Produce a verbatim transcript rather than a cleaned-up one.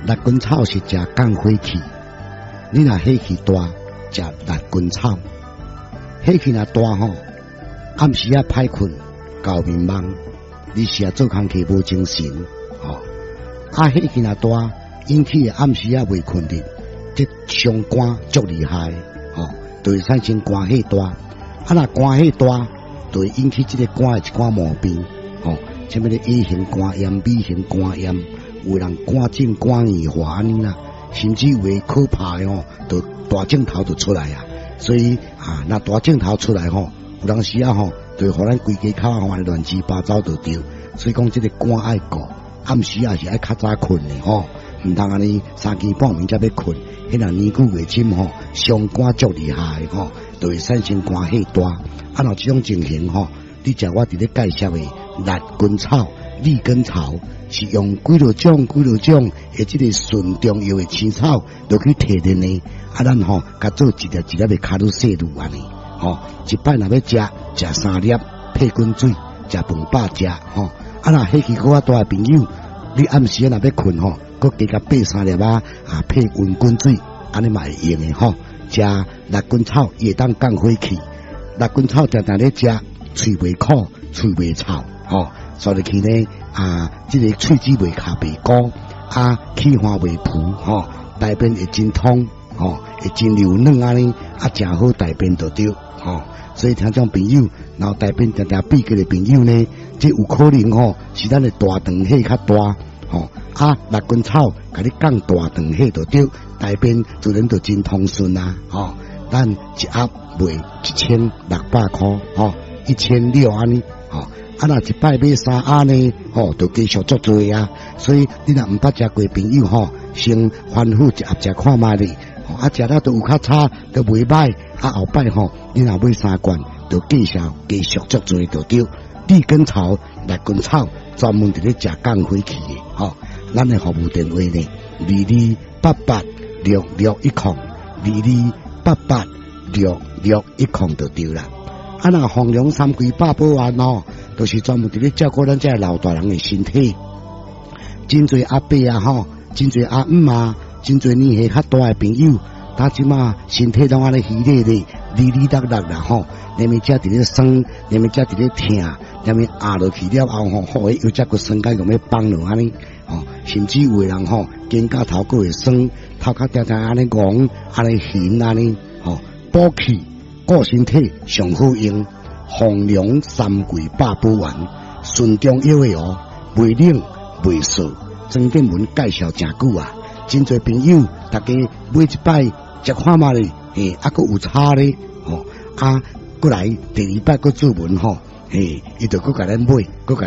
辣根草是食降火气，你若火气大，食辣根草。火气若大吼，暗时啊歹困，搞面茫，你是啊做工课无精神，吼、哦。啊火气若大，引起暗时啊未困的，这伤肝足厉害，吼、哦，就会产生肝火大。啊若肝火大，就会引起这个肝的一寡毛病，吼、哦，什么咧 A 型肝炎、B 型肝炎。有人肝症、肝硬化安尼啦，甚至有诶可怕诶吼，就大镜头就出来啊。所以啊，那大镜头出来吼，有当时啊吼，就互咱规家口啊乱七八糟就对。所以讲这个肝爱顾，暗时啊是爱较早困诶吼，毋通安尼三更半暝才要困，迄人年久月深吼，伤肝足厉害吼，就会产生肝火大。啊，若这种情形吼，你食我伫咧介绍诶辣根草、利根草。是用几落种、几落种，诶，即个纯中药诶青草，落去提炼呢。啊，咱吼，甲做一粒一粒诶卡路西路安尼，吼，一摆若要食，食三粒配滚水，食饭饱食，吼。啊，若火气够啊大诶朋友，你暗时若要困吼，佮加甲配三粒啊，啊配温滚水，安尼嘛会用诶吼。食辣根草也当降火气，辣根草常常咧食，喙袂苦，喙袂臭，吼。所以去呢啊，这个喙齿袂卡袂高，啊，气化袂浮，吼、哦，大便会真通，吼、哦，会真流软安尼，啊，真好大便就对，吼、哦。所以听众朋友，然后大便常常闭过的朋友呢，这有可能吼、哦、是咱的大肠气较大，吼、哦，啊，辣根草甲你降大肠气就对，大便自然就真通顺啊，吼、哦。咱一盒卖一千六百块，吼、哦，一千六安尼，吼、哦。啊，若一摆买三盒呢，吼，就继续足多啊。所以你若毋捌食过朋友吼，先反复一盒食看卖咧，啊，食了都有较差，都袂歹。啊，后摆吼，你若买三罐，就继续继续足多就对。地根草、辣根草专门伫咧食降火气的，吼。咱的服务电话呢，二二八八六六一空，二二八八六六一空就对啦。啊，若弘扬三规百保安哦。就是专门伫咧照顾咱这老大人诶身体，真侪阿伯啊吼，真侪阿姆啊，真侪年纪较大诶朋友，他即马身体拢安尼虚咧咧，哩哩达达啦吼，连咪只伫咧酸，连咪只伫咧疼，连咪压落去了后吼，好诶又只个酸解咁要放落安尼，吼，甚至有诶人吼，肩胛头个会酸，头壳定定安尼戆，安尼悬安尼，吼，补气顾身体上好用。弘扬三桂百宝丸，纯中药的哦，袂冷袂涩。曾建文介绍真久啊，真侪朋友大家买一摆食看嘛咧，嘿，啊，佮有差咧，吼、哦，啊，过来第二摆佮做文吼，嘿，伊就佮甲咱买，佮甲。